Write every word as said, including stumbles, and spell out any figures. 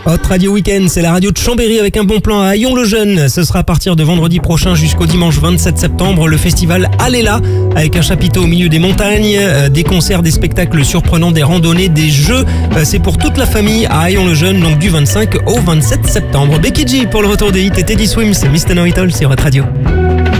Hot Radio Week-end, c'est la radio de Chambéry avec un bon plan à Hayon-le-Jeune. Ce sera à partir de vendredi prochain jusqu'au dimanche vingt-sept septembre, le festival Alléla, avec un chapiteau au milieu des montagnes, des concerts, des spectacles surprenants, des randonnées, des jeux. C'est pour toute la famille à Hayon-le-Jeune, donc du vingt-cinq au vingt-sept septembre. Becky G pour le retour des hits et Teddy Swims, Mister Know It All sur Hot Radio.